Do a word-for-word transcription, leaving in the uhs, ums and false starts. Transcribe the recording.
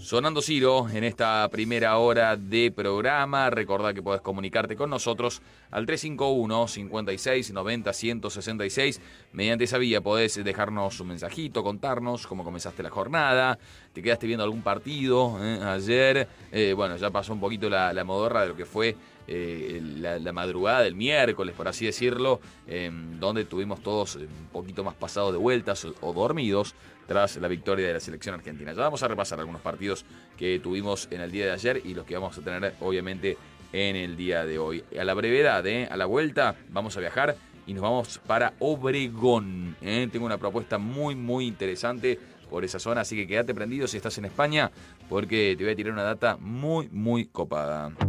Sonando Ciro en esta primera hora de programa. Recordá que podés comunicarte con nosotros al tres cinco uno, cinco seis, nueve cero, uno seis seis. Mediante esa vía podés dejarnos un mensajito, contarnos cómo comenzaste la jornada, te quedaste viendo algún partido eh, ayer. Eh, bueno, ya pasó un poquito la, la modorra de lo que fue eh, la, la madrugada del miércoles, por así decirlo, eh, donde tuvimos todos un poquito más pasados de vueltas o, o dormidos tras la victoria de la selección argentina. Ya vamos a repasar algunos partidos que tuvimos en el día de ayer y los que vamos a tener obviamente en el día de hoy. A la brevedad, ¿eh? a la vuelta, vamos a viajar y nos vamos para Obregón. ¿eh? Tengo una propuesta muy muy interesante por esa zona, así que quédate prendido si estás en España, porque te voy a tirar una data muy muy copada.